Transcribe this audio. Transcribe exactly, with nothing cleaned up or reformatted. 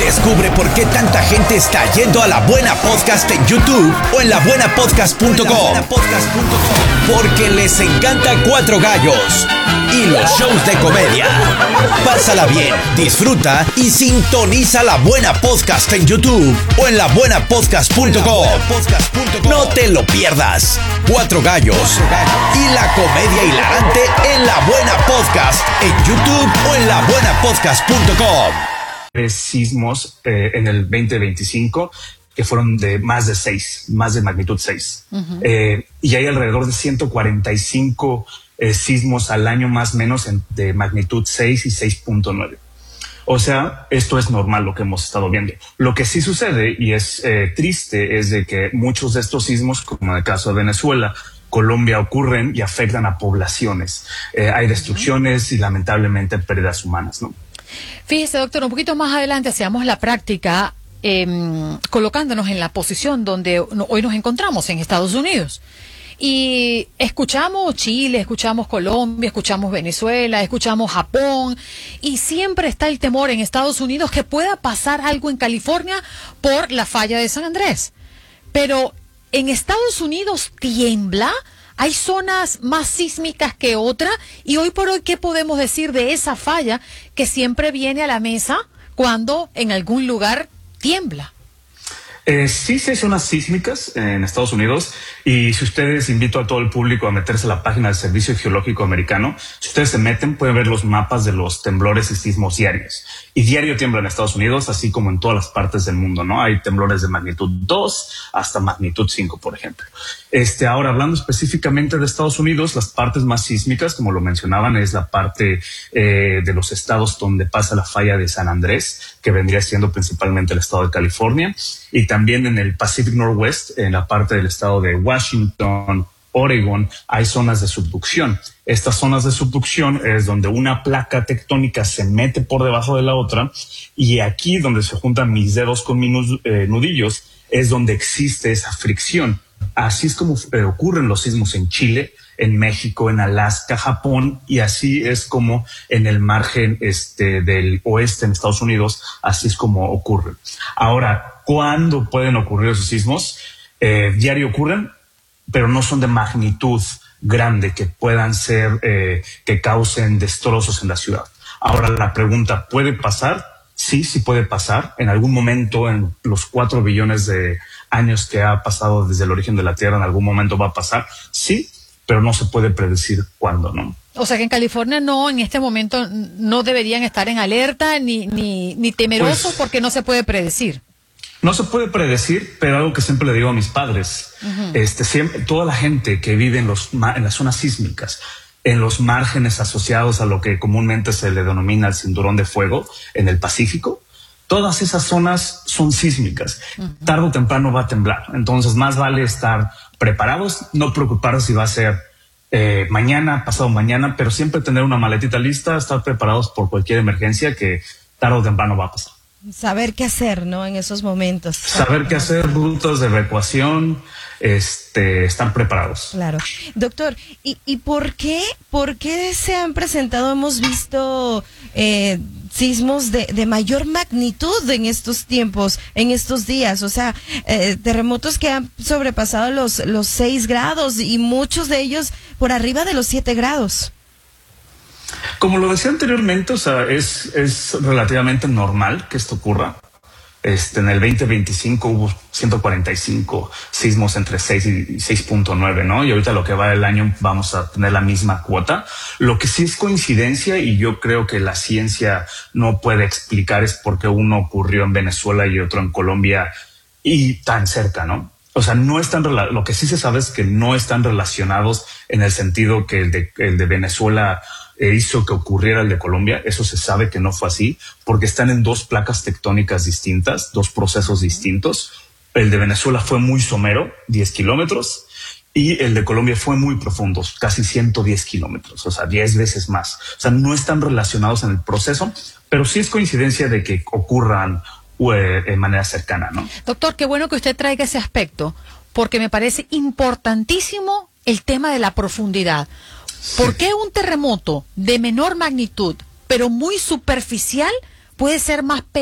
Descubre por qué tanta gente está yendo a La Buena Podcast en YouTube o en la buena podcast punto com. Porque les encanta Cuatro Gallos y los shows de comedia. Pásala bien, disfruta y sintoniza La Buena Podcast en YouTube o en la buena podcast punto com. No te lo pierdas. Cuatro Gallos y la comedia hilarante en La Buena Podcast en YouTube o en la buena podcast punto com. Sismos eh, en el veinte veinticinco que fueron de más de seis, más de magnitud seis. Uh-huh. Eh, y hay alrededor de ciento cuarenta y cinco eh, sismos al año más o menos en, de magnitud seis y seis punto nueve. O sea, esto es normal lo que hemos estado viendo. Lo que sí sucede y es eh, triste es de que muchos de estos sismos, como en el caso de Venezuela, Colombia, ocurren y afectan a poblaciones. Eh, hay destrucciones y lamentablemente pérdidas humanas, ¿no? Fíjese, doctor, un poquito más adelante hacíamos la práctica eh, colocándonos en la posición donde hoy nos encontramos, en Estados Unidos. Y escuchamos Chile, escuchamos Colombia, escuchamos Venezuela, escuchamos Japón, y siempre está el temor en Estados Unidos que pueda pasar algo en California por la falla de San Andrés. Pero en Estados Unidos tiembla. Hay zonas más sísmicas que otras, y hoy por hoy, ¿qué podemos decir de esa falla que siempre viene a la mesa cuando en algún lugar tiembla? Eh, sí, sí hay zonas sísmicas en Estados Unidos, y si ustedes, invito a todo el público a meterse a la página del Servicio Geológico Americano. Si ustedes se meten, pueden ver los mapas de los temblores y sismos diarios. Y diario tiembla en Estados Unidos, así como en todas las partes del mundo, ¿no? Hay temblores de magnitud dos hasta magnitud cinco, por ejemplo. Este, ahora, hablando específicamente de Estados Unidos, las partes más sísmicas, como lo mencionaban, es la parte eh, de los estados donde pasa la falla de San Andrés, que vendría siendo principalmente el estado de California, y también en el Pacific Northwest, en la parte del estado de Washington, Oregon, hay zonas de subducción. Estas zonas de subducción es donde una placa tectónica se mete por debajo de la otra, y aquí donde se juntan mis dedos con mis eh, nudillos es donde existe esa fricción. Así es como eh, ocurren los sismos en Chile, en México, en Alaska, Japón, y así es como en el margen este, del oeste en Estados Unidos, así es como ocurren. Ahora, ¿cuándo pueden ocurrir esos sismos? Eh, diario ocurren, pero no son de magnitud grande que puedan ser, eh, que causen destrozos en la ciudad. Ahora la pregunta, ¿puede pasar? Sí, sí puede pasar. En algún momento, en los cuatro billones de años que ha pasado desde el origen de la Tierra, en algún momento va a pasar. Sí, pero no se puede predecir cuándo, ¿no? O sea que en California no, en este momento no deberían estar en alerta ni, ni, ni temerosos, pues, porque no se puede predecir. No se puede predecir, pero algo que siempre le digo a mis padres, uh-huh. este, siempre, toda la gente que vive en, los, en las zonas sísmicas, en los márgenes asociados a lo que comúnmente se le denomina el cinturón de fuego en el Pacífico, todas esas zonas son sísmicas. Uh-huh. Tarde o temprano va a temblar. Entonces, más vale estar preparados, no preocuparse si va a ser eh, mañana, pasado mañana, pero siempre tener una maletita lista, estar preparados por cualquier emergencia que tarde o temprano va a pasar. Saber qué hacer, ¿no? En esos momentos. Saber qué hacer, rutas de evacuación, este, estar preparados. Claro. Doctor, ¿y, y por qué, por qué se han presentado, hemos visto eh, sismos de, de mayor magnitud en estos tiempos, en estos días? O sea, eh, terremotos que han sobrepasado los, los seis grados y muchos de ellos por arriba de los siete grados. Como lo decía anteriormente, o sea, es, es relativamente normal que esto ocurra. Este, en el veinte veinticinco hubo ciento cuarenta y cinco sismos entre seis y seis punto nueve, ¿no? Y ahorita lo que va del año vamos a tener la misma cuota. Lo que sí es coincidencia, y yo creo que la ciencia no puede explicar, es por qué uno ocurrió en Venezuela y otro en Colombia y tan cerca, ¿no? O sea, no están, lo que sí se sabe es que no están relacionados en el sentido que el de, el de Venezuela hizo que ocurriera el de Colombia. Eso se sabe que no fue así, porque están en dos placas tectónicas distintas, dos procesos distintos. El de Venezuela fue muy somero, diez kilómetros, y el de Colombia fue muy profundo, casi ciento diez kilómetros, o sea, diez veces más. O sea, no están relacionados en el proceso, pero sí es coincidencia de que ocurran eh, de manera cercana, ¿no? Doctor, qué bueno que usted traiga ese aspecto, porque me parece importantísimo el tema de la profundidad. ¿Por qué un terremoto de menor magnitud, pero muy superficial, puede ser más peligroso